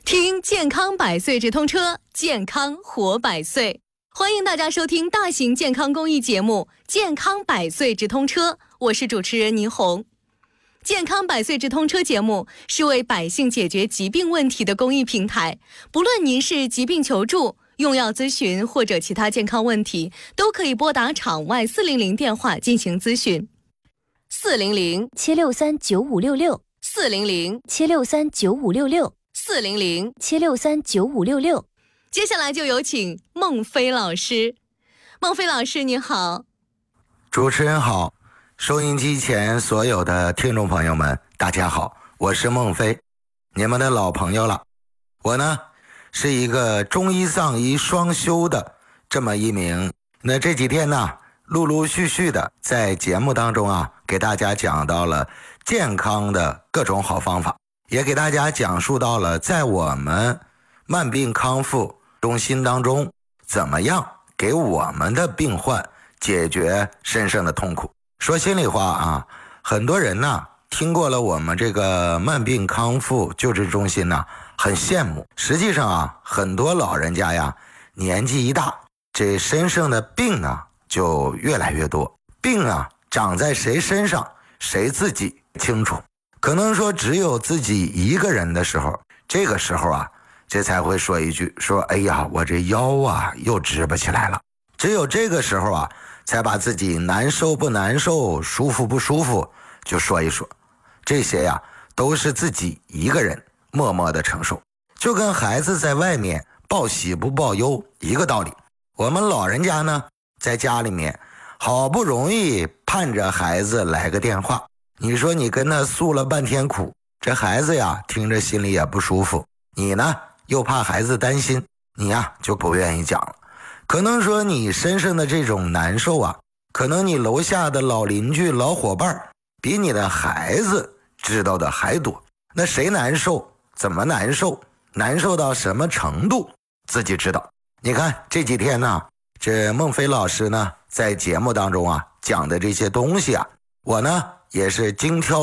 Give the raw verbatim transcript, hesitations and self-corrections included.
听健康百岁直通车，健康活百岁。欢迎大家收听大型健康公益节目《健康百岁直通车》，我是主持人倪虹。健康百岁直通车节目是为百姓解决疾病问题的公益平台，不论您是疾病求助、用药咨询或者其他健康问题，都可以拨打场外四零零电话进行咨询。四零零七六三九五六六， 四零零七六三九五六六， 四零零七六三九五六六。 接下来就有请孟非老师。孟非老师你好。 主持人好，收音机前所有的听众朋友们大家好，我是孟非，你们的老朋友了。我呢是一个中医藏医双修的这么一名，那这几天呢陆陆续续的在节目当中啊给大家讲到了健康的各种好方法，也给大家讲述到了在我们慢病康复中心当中怎么样给我们的病患解决身上的痛苦。说心里话啊，很多人呢听过了我们这个慢病康复救治中心呢很羡慕，实际上啊很多老人家呀年纪一大，这身上的病啊就越来越多，病啊长在谁身上谁自己清楚，可能说只有自己一个人的时候，这个时候啊这才会说一句，说哎呀我这腰啊又直不起来了，只有这个时候啊才把自己难受不难受舒服不舒服就说一说，这些呀都是自己一个人默默的承受，就跟孩子在外面报喜不报忧一个道理。我们老人家呢在家里面好不容易盼着孩子来个电话，你说你跟他诉了半天苦，这孩子呀听着心里也不舒服，你呢又怕孩子担心，你呀就不愿意讲了。可能说你身上的这种难受啊，可能你楼下的老邻居老伙伴比你的孩子知道的还多，那谁难受怎么难受，难受到什么程度自己知道。你看这几天呢这孟非老师呢在节目当中啊讲的这些东西啊，我呢也是精挑